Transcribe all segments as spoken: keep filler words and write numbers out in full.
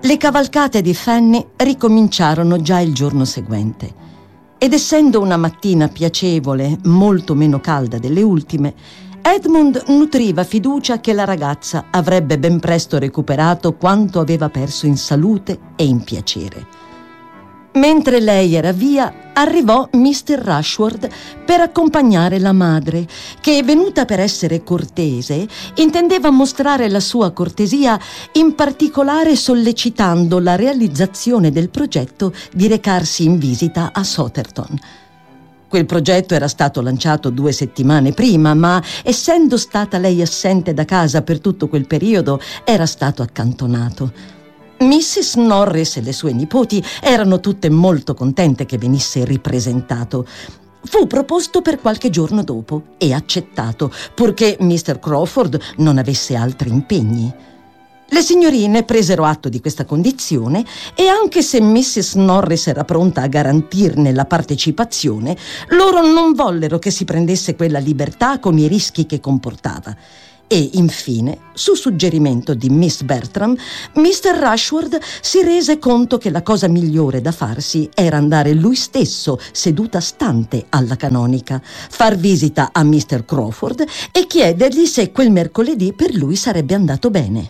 Le cavalcate di Fanny ricominciarono già il giorno seguente ed essendo una mattina piacevole, molto meno calda delle ultime, Edmund nutriva fiducia che la ragazza avrebbe ben presto recuperato quanto aveva perso in salute e in piacere. Mentre lei era via, arrivò mister Rushworth per accompagnare la madre, che, venuta per essere cortese, intendeva mostrare la sua cortesia in particolare sollecitando la realizzazione del progetto di recarsi in visita a Southerton. Quel progetto era stato lanciato due settimane prima, ma essendo stata lei assente da casa per tutto quel periodo, era stato accantonato. missis Norris e le sue nipoti erano tutte molto contente che venisse ripresentato. Fu proposto per qualche giorno dopo e accettato, purché mister Crawford non avesse altri impegni. Le signorine presero atto di questa condizione e anche se missis Norris era pronta a garantirne la partecipazione, loro non vollero che si prendesse quella libertà con i rischi che comportava. E infine, su suggerimento di Miss Bertram, mister Rushworth si rese conto che la cosa migliore da farsi era andare lui stesso seduta stante alla canonica, far visita a mister Crawford e chiedergli se quel mercoledì per lui sarebbe andato bene.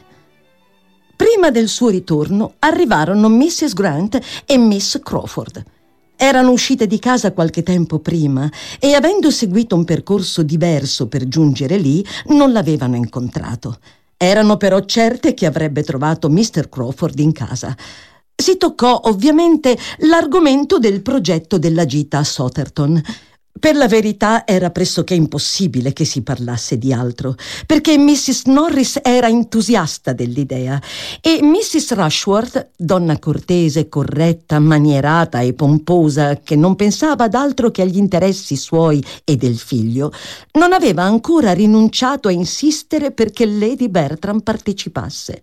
Prima del suo ritorno arrivarono missus Grant e miss Crawford. Erano uscite di casa qualche tempo prima e, avendo seguito un percorso diverso per giungere lì, non l'avevano incontrato. Erano però certe che avrebbe trovato mister Crawford in casa. Si toccò ovviamente l'argomento del progetto della gita a Southerton. Per la verità era pressoché impossibile che si parlasse di altro, perché missis Norris era entusiasta dell'idea e missis Rushworth, donna cortese, corretta, manierata e pomposa, che non pensava ad altro che agli interessi suoi e del figlio, non aveva ancora rinunciato a insistere perché Lady Bertram partecipasse.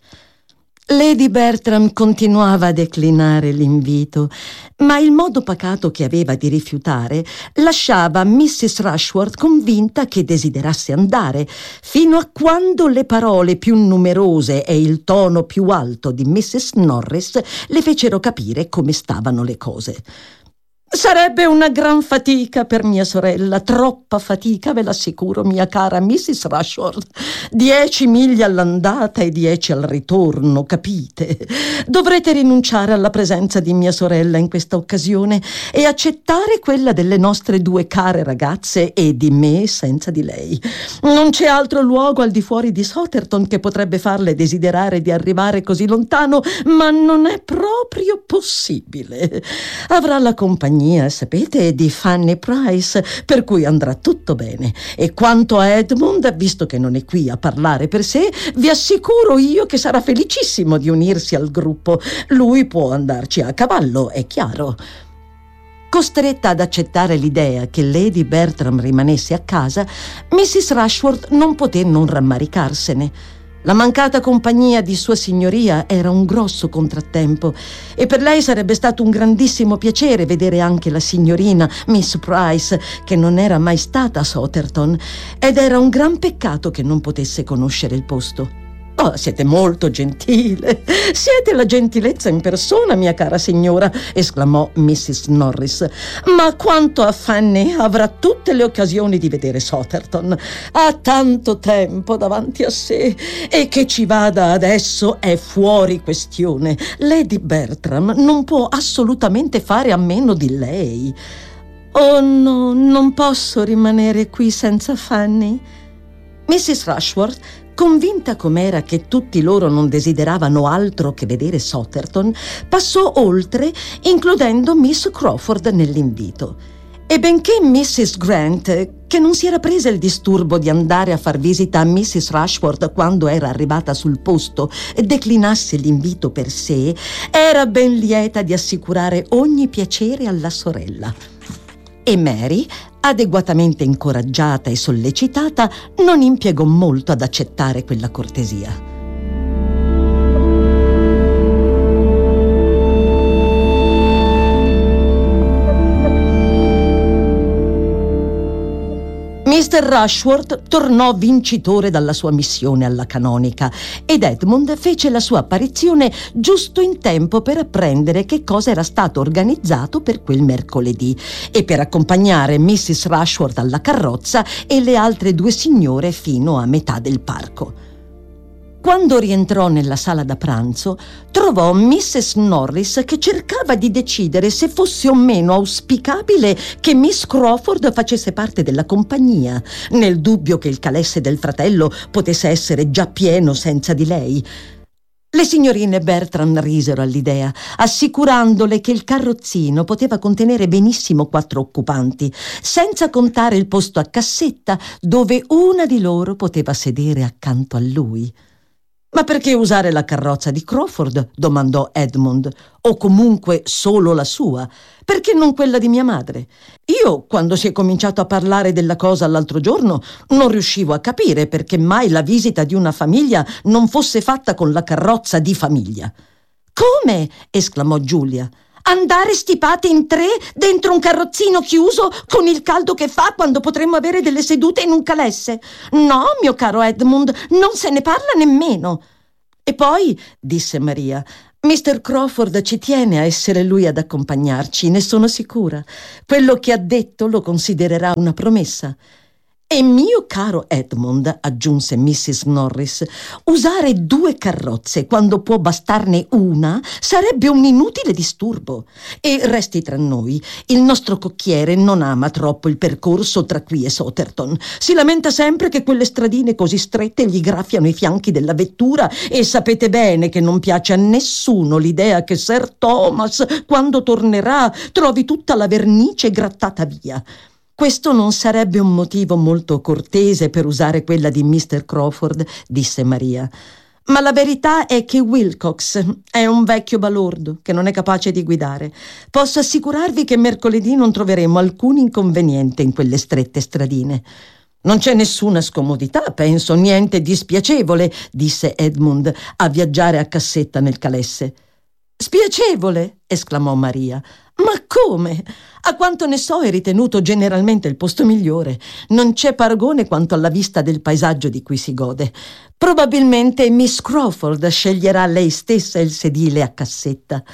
Lady Bertram continuava a declinare l'invito, ma il modo pacato che aveva di rifiutare lasciava missis Rushworth convinta che desiderasse andare, fino a quando le parole più numerose e il tono più alto di missis Norris le fecero capire come stavano le cose. Sarebbe una gran fatica per mia sorella, troppa fatica, ve l'assicuro, mia cara missis Rushworth. Dieci miglia all'andata e dieci al ritorno, capite? Dovrete rinunciare alla presenza di mia sorella in questa occasione e accettare quella delle nostre due care ragazze e di me senza di lei. Non c'è altro luogo al di fuori di Southerton che potrebbe farle desiderare di arrivare così lontano, ma non è proprio possibile. Avrà la compagnia, sapete, di Fanny Price, per cui andrà tutto bene. E quanto a Edmund, visto che non è qui a parlare per sé, vi assicuro io che sarà felicissimo di unirsi al gruppo. Lui può andarci a cavallo, è chiaro. Costretta ad accettare l'idea che Lady Bertram rimanesse a casa, missis Rushworth non poté non rammaricarsene. La mancata compagnia di sua signoria era un grosso contrattempo e per lei sarebbe stato un grandissimo piacere vedere anche la signorina Miss Price, che non era mai stata a Southerton, ed era un gran peccato che non potesse conoscere il posto. Oh, siete molto gentile, siete la gentilezza in persona, mia cara signora, esclamò missis Norris. Ma quanto a Fanny, avrà tutte le occasioni di vedere Southerton. Ha tanto tempo davanti a sé e che ci vada adesso è fuori questione. Lady Bertram non può assolutamente fare a meno di lei. Oh no, non posso rimanere qui senza Fanny. missis Rushworth, convinta com'era che tutti loro non desideravano altro che vedere Southerton, passò oltre, includendo Miss Crawford nell'invito. E benché missus Grant, che non si era presa il disturbo di andare a far visita a missus Rushworth quando era arrivata sul posto, declinasse l'invito per sé, era ben lieta di assicurare ogni piacere alla sorella. E Mary, adeguatamente incoraggiata e sollecitata, non impiegò molto ad accettare quella cortesia. mister Rushworth tornò vincitore dalla sua missione alla canonica ed Edmund fece la sua apparizione giusto in tempo per apprendere che cosa era stato organizzato per quel mercoledì e per accompagnare missus Rushworth alla carrozza e le altre due signore fino a metà del parco. Quando rientrò nella sala da pranzo, trovò missus Norris che cercava di decidere se fosse o meno auspicabile che Miss Crawford facesse parte della compagnia, nel dubbio che il calesse del fratello potesse essere già pieno senza di lei. Le signorine Bertram risero all'idea, assicurandole che il carrozzino poteva contenere benissimo quattro occupanti, senza contare il posto a cassetta dove una di loro poteva sedere accanto a lui. «Ma perché usare la carrozza di Crawford?» domandò Edmund. «O comunque solo la sua? Perché non quella di mia madre? Io, quando si è cominciato a parlare della cosa l'altro giorno, non riuscivo a capire perché mai la visita di una famiglia non fosse fatta con la carrozza di famiglia». «Come?» esclamò Giulia. «Andare stipate in tre dentro un carrozzino chiuso con il caldo che fa quando potremmo avere delle sedute in un calesse? No, mio caro Edmund, non se ne parla nemmeno». «E poi», disse Maria, «mister Crawford ci tiene a essere lui ad accompagnarci, ne sono sicura. Quello che ha detto lo considererà una promessa». «E mio caro Edmund», aggiunse missus Norris, «usare due carrozze quando può bastarne una sarebbe un inutile disturbo. E resti tra noi, il nostro cocchiere non ama troppo il percorso tra qui e Southerton. Si lamenta sempre che quelle stradine così strette gli graffiano i fianchi della vettura e sapete bene che non piace a nessuno l'idea che Sir Thomas, quando tornerà, trovi tutta la vernice grattata via». «Questo non sarebbe un motivo molto cortese per usare quella di mister Crawford», disse Maria. «Ma la verità è che Wilcox è un vecchio balordo che non è capace di guidare. Posso assicurarvi che mercoledì non troveremo alcun inconveniente in quelle strette stradine». «Non c'è nessuna scomodità, penso, niente di spiacevole», disse Edmund, «a viaggiare a cassetta nel calesse». «Spiacevole?» esclamò Maria. «Ma come? A quanto ne so è ritenuto generalmente il posto migliore. Non c'è paragone quanto alla vista del paesaggio di cui si gode. Probabilmente Miss Crawford sceglierà lei stessa il sedile a cassetta».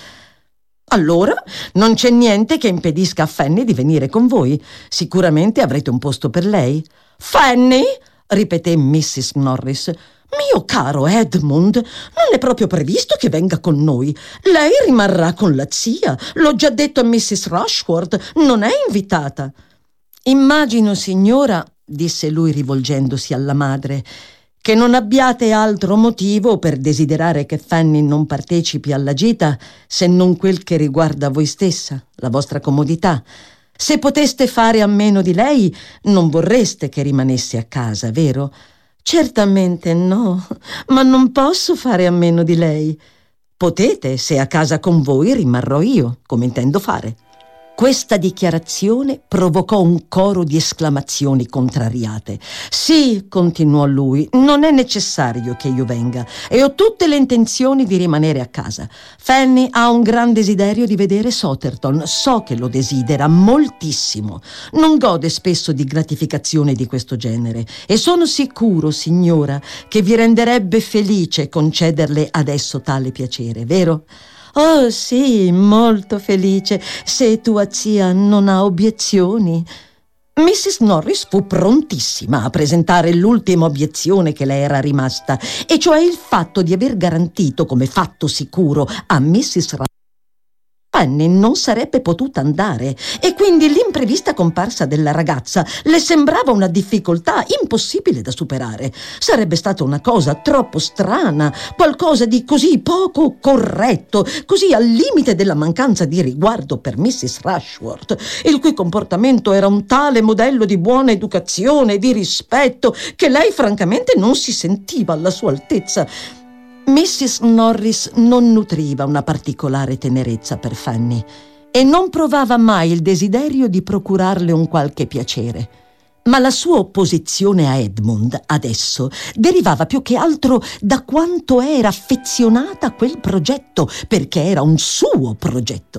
«Allora non c'è niente che impedisca a Fanny di venire con voi. Sicuramente avrete un posto per lei». «Fanny?» ripeté missus Norris. «Mio caro Edmund, non è proprio previsto che venga con noi. Lei rimarrà con la zia. L'ho già detto a missus Rushworth, non è invitata». «Immagino, signora», disse lui rivolgendosi alla madre, «che non abbiate altro motivo per desiderare che Fanny non partecipi alla gita se non quel che riguarda voi stessa, la vostra comodità. Se poteste fare a meno di lei, non vorreste che rimanesse a casa, vero?» «Certamente no, ma non posso fare a meno di lei». «Potete, se a casa con voi rimarrò io, come intendo fare». Questa dichiarazione provocò un coro di esclamazioni contrariate. «Sì», continuò lui, «non è necessario che io venga e ho tutte le intenzioni di rimanere a casa. Fanny ha un gran desiderio di vedere Southerton, so che lo desidera moltissimo. Non gode spesso di gratificazioni di questo genere e sono sicuro, signora, che vi renderebbe felice concederle adesso tale piacere, vero?» «Oh sì, molto felice, se tua zia non ha obiezioni». missus Norris fu prontissima a presentare l'ultima obiezione che le era rimasta, e cioè il fatto di aver garantito come fatto sicuro a missus Fanny non sarebbe potuta andare e quindi l'imprevista comparsa della ragazza le sembrava una difficoltà impossibile da superare. Sarebbe stata una cosa troppo strana, qualcosa di così poco corretto, così al limite della mancanza di riguardo per missus Rushworth, il cui comportamento era un tale modello di buona educazione e di rispetto che lei francamente non si sentiva alla sua altezza. missus Norris non nutriva una particolare tenerezza per Fanny e non provava mai il desiderio di procurarle un qualche piacere. Ma la sua opposizione a Edmund, adesso, derivava più che altro da quanto era affezionata a quel progetto, perché era un suo progetto.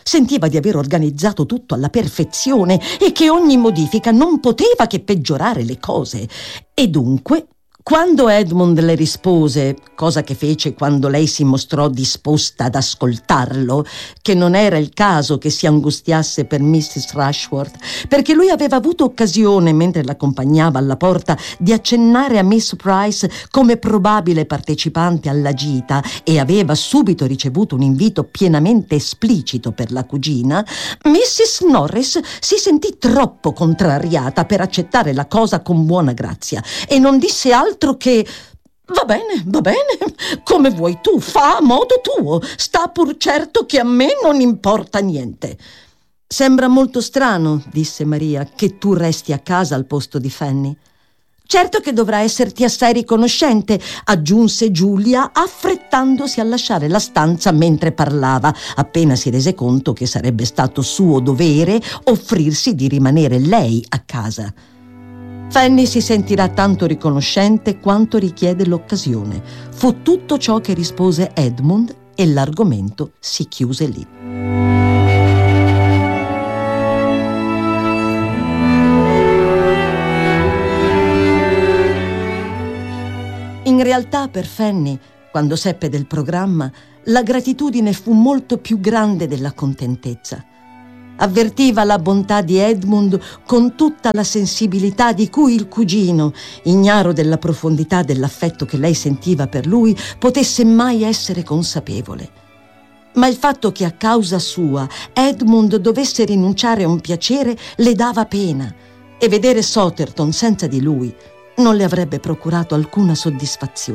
Sentiva di aver organizzato tutto alla perfezione e che ogni modifica non poteva che peggiorare le cose. E dunque, quando Edmund le rispose, cosa che fece quando lei si mostrò disposta ad ascoltarlo, che non era il caso che si angustiasse per missus Rushworth, perché lui aveva avuto occasione, mentre l'accompagnava alla porta, di accennare a Miss Price come probabile partecipante alla gita e aveva subito ricevuto un invito pienamente esplicito per la cugina, missus Norris si sentì troppo contrariata per accettare la cosa con buona grazia e non disse altro altro che va bene, va bene, come vuoi tu, fa a modo tuo, sta pur certo che a me non importa niente. Sembra molto strano, disse Maria, che tu resti a casa al posto di Fanny. Certo che dovrà esserti assai riconoscente, aggiunse Giulia, affrettandosi a lasciare la stanza mentre parlava, appena si rese conto che sarebbe stato suo dovere offrirsi di rimanere lei a casa. Fanny si sentirà tanto riconoscente quanto richiede l'occasione. Fu tutto ciò che rispose Edmund e l'argomento si chiuse lì. In realtà per Fanny, quando seppe del programma, la gratitudine fu molto più grande della contentezza. Avvertiva la bontà di Edmund con tutta la sensibilità di cui il cugino, ignaro della profondità dell'affetto che lei sentiva per lui, potesse mai essere consapevole. Ma il fatto che a causa sua Edmund dovesse rinunciare a un piacere le dava pena, e vedere Southerton senza di lui non le avrebbe procurato alcuna soddisfazione.